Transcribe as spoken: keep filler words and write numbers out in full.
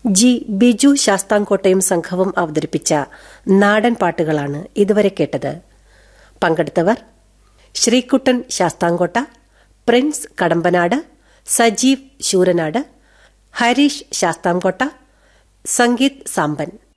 G Biju ശാസ്താംകോട്ടയും സംഘവും അവതരിപ്പിച്ച നാടൻ പാട്ടുകളാണ് ഇതുവരെ കേട്ടത്. പങ്കെടുത്തവർ ശ്രീകുട്ടൻ ശാസ്താംകോട്ട, പ്രിൻസ് കടമ്പനാട്, സജീവ് ശൂരനാട്, ഹരീഷ് ശാസ്താംകോട്ട, സംഗീത് സാമ്പൻ.